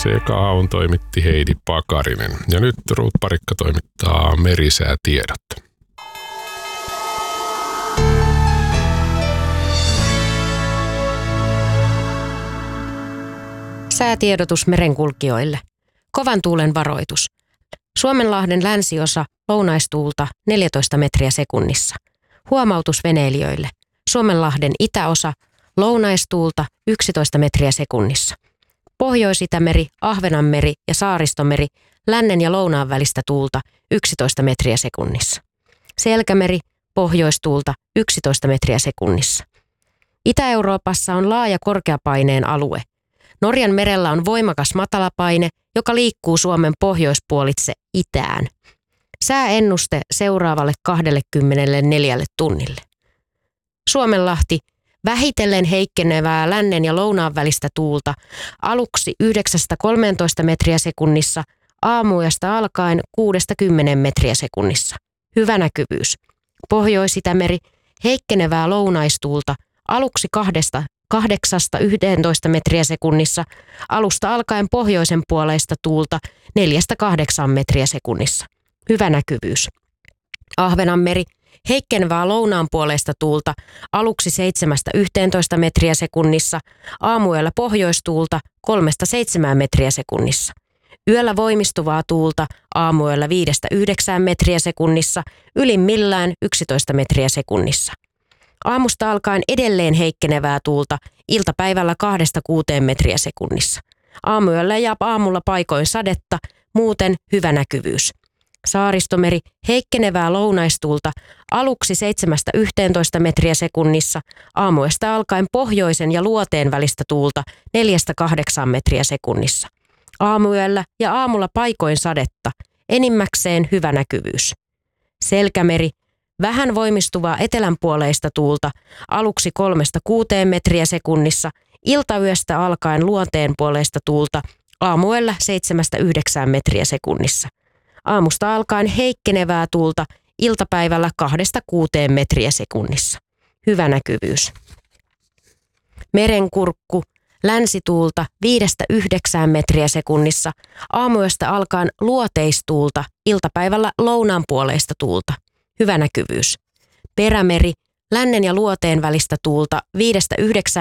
studiossa ja Kaahun toimitti Heidi Pakarinen. Ja nyt Ruut Parikka toimittaa merisäätiedot. Säätiedotus merenkulkijoille. Kovan tuulen varoitus. Suomenlahden länsiosa lounaistuulta 14 metriä sekunnissa. Huomautus veneilijöille. Suomenlahden itäosa lounaistuulta 11 metriä sekunnissa. Pohjois-Itämeri, Ahvenanmeri ja Saaristomeri lännen ja lounaan välistä tuulta 11 metriä sekunnissa. Selkämeri, pohjoistuulta 11 metriä sekunnissa. Itä-Euroopassa on laaja korkeapaineen alue. Norjan merellä on voimakas matalapaine, joka liikkuu Suomen pohjoispuolitse itään. Sääennuste seuraavalle 24 tunnille. Suomenlahti, vähitellen heikkenevää lännen ja lounaan välistä tuulta, aluksi 9-13 metriä sekunnissa, aamuyöstä alkaen 6-10 metriä sekunnissa. Hyvä näkyvyys. Pohjois-Itämeri, heikkenevää lounaistuulta, aluksi 8-11 metriä sekunnissa, alusta alkaen pohjoisen puoleista tuulta 4-8 metriä sekunnissa. Hyvä näkyvyys. Ahvenanmeri, heikkenevää lounaan puoleista tuulta, aluksi 7-11 metriä sekunnissa, aamuyöllä pohjoistuulta 3-7 metriä sekunnissa. Yöllä voimistuvaa tuulta, aamuyöllä 5-9 metriä sekunnissa, ylimmillään 11 metriä sekunnissa. Aamusta alkaen edelleen heikkenevää tuulta, iltapäivällä 2-6 metriä sekunnissa. Aamuyöllä ja aamulla paikoin sadetta, muuten hyvä näkyvyys. Saaristomeri, heikkenevää lounaistuulta, aluksi 7-11 metriä sekunnissa, aamuyöstä alkaen pohjoisen ja luoteen välistä tuulta 4-8 metriä sekunnissa. Aamuyöllä ja aamulla paikoin sadetta, enimmäkseen hyvä näkyvyys. Selkämeri, vähän voimistuvaa etelänpuoleista tuulta, aluksi 3-6 metriä sekunnissa, iltayöstä alkaen luonteen puoleista tuulta, aamuyöllä 7-9 metriä sekunnissa. Aamusta alkaen heikkenevää tuulta, iltapäivällä 2-6 metriä sekunnissa. Hyvä näkyvyys. Merenkurkku, länsituulta 5-9 metriä sekunnissa, aamuyöstä alkaen luoteistuulta, iltapäivällä lounaan puoleista tuulta. Hyvä näkyvyys. Perämeri, lännen ja luoteen välistä tuulta 5-9